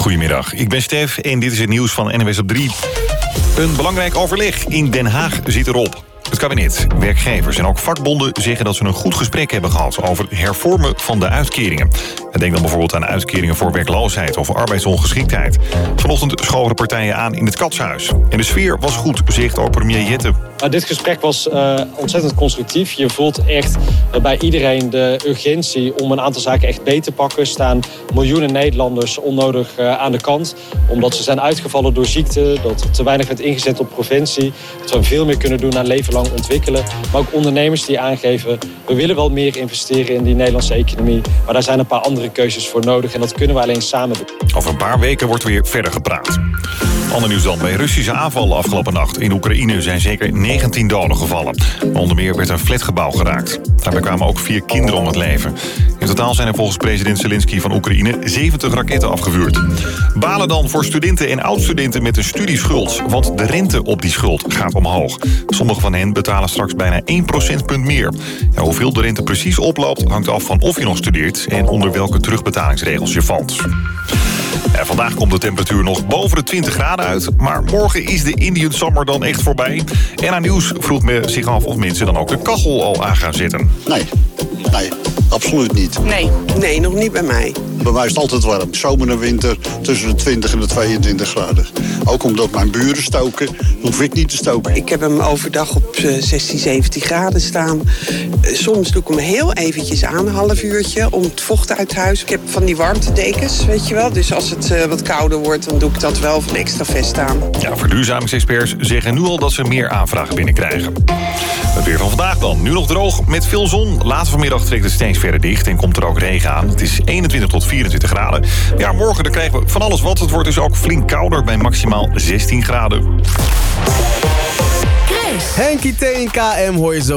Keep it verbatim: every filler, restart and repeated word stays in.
Goedemiddag, ik ben Stef en dit is het nieuws van N W S op drie. Een belangrijk overleg in Den Haag zit erop. Het kabinet, werkgevers en ook vakbonden zeggen dat ze een goed gesprek hebben gehad over het hervormen van de uitkeringen. Denk dan bijvoorbeeld aan uitkeringen voor werkloosheid of arbeidsongeschiktheid. Vanochtend schoven de partijen aan in het Katshuis. En de sfeer was goed, zegt ook premier Jette. Uh, dit gesprek was uh, ontzettend constructief. Je voelt echt uh, bij iedereen de urgentie om een aantal zaken echt beter te pakken. Er staan miljoenen Nederlanders onnodig uh, aan de kant. Omdat ze zijn uitgevallen door ziekte, dat er te weinig werd ingezet op preventie. Dat we veel meer kunnen doen aan leven lang ontwikkelen. Maar ook ondernemers die aangeven, we willen wel meer investeren in die Nederlandse economie. Maar daar zijn een paar andere keuzes voor nodig en dat kunnen we alleen samen doen. Over een paar weken wordt weer verder gepraat. Ander nieuws dan. Bij Russische aanvallen afgelopen nacht in Oekraïne zijn zeker negentien doden gevallen. Onder meer werd een flatgebouw geraakt. Daarbij kwamen ook vier kinderen om het leven. In totaal zijn er volgens president Zelensky van Oekraïne zeventig raketten afgevuurd. Balen dan voor studenten en oud-studenten met een studieschuld. Want de rente op die schuld gaat omhoog. Sommige van hen betalen straks bijna één procentpunt meer. Ja, hoeveel de rente precies oploopt hangt af van of je nog studeert en onder welke terugbetalingsregels je valt. Ja, vandaag komt de temperatuur nog boven de twintig graden uit. Maar morgen is de Indian Summer dan echt voorbij. En aan Nieuws vroeg me zich af of mensen dan ook de kachel al aan gaan zetten. Nee, nee, absoluut niet. Nee, nee, nog niet bij mij. Bij mij is het altijd warm. Zomer en winter tussen de twintig en de tweeëntwintig graden. Ook omdat mijn buren stoken, hoef ik niet te stoken. Ik heb hem overdag op zestien, zeventien graden staan. Soms doe ik hem heel eventjes aan, een half uurtje, om het vocht uit huis. Ik heb van die warmtedekens, weet je wel. Dus als het uh, wat kouder wordt, dan doe ik dat wel of een extra vest aan. Ja, verduurzamingsexperts zeggen nu al dat ze meer aanvragen binnenkrijgen. Het weer van vandaag dan. Nu nog droog met veel zon. Later vanmiddag trekt het steeds verder dicht en komt er ook regen aan. Het is eenentwintig tot vierentwintig graden. Ja, morgen dan krijgen we van alles wat. Het wordt dus ook flink kouder bij maximaal zestien graden. Henkie T en K M hoor je zo